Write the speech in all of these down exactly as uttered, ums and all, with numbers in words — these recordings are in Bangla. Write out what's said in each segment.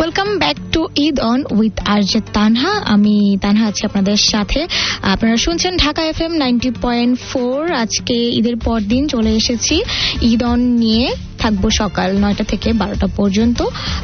Welcome back to Eid on with RJ Tanha. আমি তানহা আছি আপনাদের সাথে। আপনারা শুনছেন Dhaka F M ninety point four. আজকে ঈদের পর দিন চলে এসেছি ঈদ অন নিয়ে। থাকবো সকাল নয়টা থেকে বারোটা পর্যন্ত।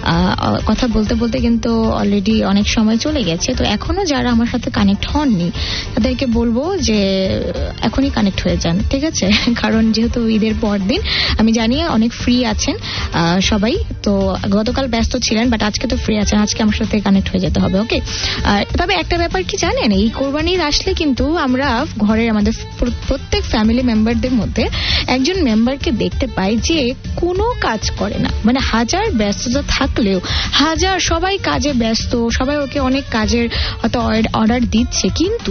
কথা বলতে বলতে কিন্তু অলরেডি অনেক সময় চলে গেছে। তো এখনো যারা আমার সাথে কানেক্ট হননি তাদেরকে বলবো যে এখনই কানেক্ট হয়ে যান, ঠিক আছে? কারণ যেহেতু ঈদের পর দিন, আমি জানি অনেক ফ্রি আছেন সবাই। তো গতকাল ব্যস্ত ছিলেন, বাট আজকে তো ফ্রি আছেন, আজকে আমার সাথে কানেক্ট হয়ে যেতে হবে, ওকে? তবে একটা ব্যাপার কি জানেন, এই কোরবানির আসলে কিন্তু আমরা ঘরের আমাদের প্রত্যেক ফ্যামিলি মেম্বারদের মধ্যে একজন মেম্বারকে দেখতে পাই যে কোনো কাজ করে না। মানে হাজার ব্যস্ততা থাকলেও, হাজার সবাই কাজে ব্যস্ত, সবাই ওকে অনেক কাজের হয়তো অর্ডার দিচ্ছে, কিন্তু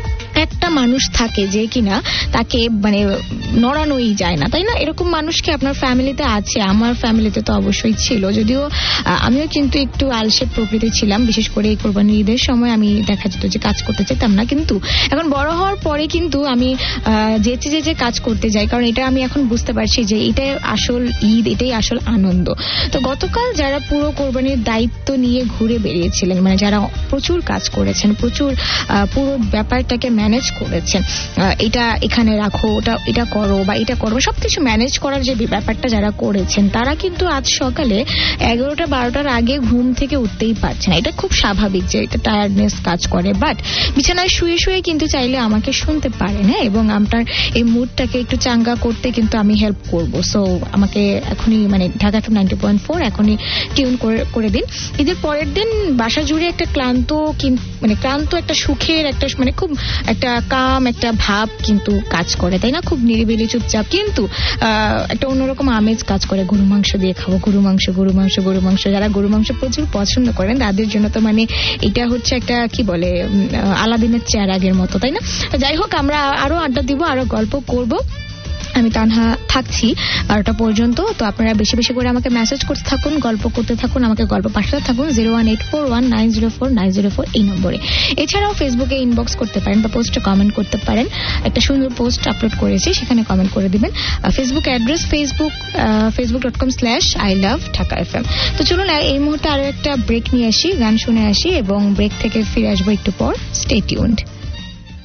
একটা মানুষ থাকে যে কিনা তাকে মানে নড়ানোই যায় না, তাই না? এরকম মানুষ কি আপনার ফ্যামিলিতে আছে? আমার ফ্যামিলিতে তো অবশ্যই ছিল, যদিও আমিও কিন্তু একটু আলসে প্রকৃতি ছিলাম। বিশেষ করে এই কোরবানি ঈদের সময় আমি দেখা যেত যে কাজ করতে চাইতাম না, কিন্তু এখন বড় হওয়ার পরে কিন্তু আমি যেচে যেচে কাজ করতে যাই, কারণ এটা আমি এখন বুঝতে পারছি যে এটাই আসল ঈদ, এটাই আসল আনন্দ। তো গতকাল যারা পুরো কোরবানির দায়িত্ব নিয়ে ঘুরে বেরিয়েছিলেন, মানে যারা প্রচুর কাজ করেছেন, প্রচুর পুরো ব্যাপারটাকে ম্যানেজ করেছেন, এটা এখানে রাখো, ওটা এটা করো বা এটা করো, সবকিছু ম্যানেজ করার যে ব্যাপারটা যারা করেছেন, তারা কিন্তু আজ সকালে এগারোটা বারোটার আগে ঘুম থেকে উঠতেই পারছে না। এটা খুব স্বাভাবিক যে এটা টায়ার্ডনেস কাজ করে, বাট বিছানায় শুয়ে শুয়ে কিন্তু চাইলে আমাকে শুনতে পারেন, হ্যাঁ? এবং আপনার এই মুডটাকে একটু চাঙ্গা করতে কিন্তু আমি হেল্প করব। সো আমাকে এখনই মানে Dhaka two ninety point four এখনই টিউন করে দিন। ঈদের পরের দিন বাসা জুড়ে একটা ক্লান্ত মানে ক্লান্ত একটা সুখের একটা মানে খুব একটা কাম একটা ভাব কিন্তু কাজ করে, তাই না? খুব নিরিবিলি চুপচাপ, কিন্তু একটা অন্যরকম আমেজ কাজ করে। গরু মাংস দিয়ে খাবো, গরু মাংস গরু মাংস গরু মাংস যারা গরু মাংস প্রচুর পছন্দ করেন তাদের জন্য তো মানে এটা হচ্ছে একটা কি বলে আলাদিনের চেয়ার আগের মতো, তাই না? যাই হোক, আমরা আরো আড্ডা দিব, আরো গল্প করব। আমি তানহা থাকছি বারোটা পর্যন্ত। তো আপনারা বেশি বেশি করে আমাকে মেসেজ করতে থাকুন, গল্প করতে থাকুন, আমাকে গল্প পাঠাতে থাকুন zero one eight four one nine zero four nine zero four এই নম্বরে। এছাড়াও ফেসবুকে ইনবক্স করতে পারেন বা পোস্টে কমেন্ট করতে পারেন। একটা সুন্দর পোস্ট আপলোড করেছি, সেখানে কমেন্ট করে দিবেন। Facebook address Facebook Facebook dot com slash I love Dhaka F M. তো চলুন এই মুহূর্তে আরো একটা ব্রেক নিয়ে আসি, গান শুনে আসি এবং ব্রেক থেকে ফিরে আসবো একটু পর। Stay tuned.